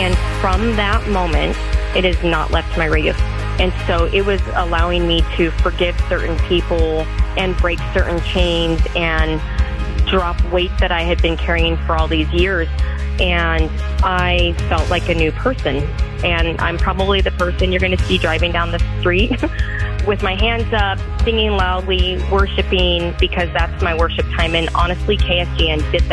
And from that moment, it has not left my radio. And so it was allowing me to forgive certain people and break certain chains and drop weight that I had been carrying for all these years. And I felt like a new person. And I'm probably the person you're going to see driving down the street with my hands up, singing loudly, worshiping, because that's my worship time. And honestly, KSGN did that.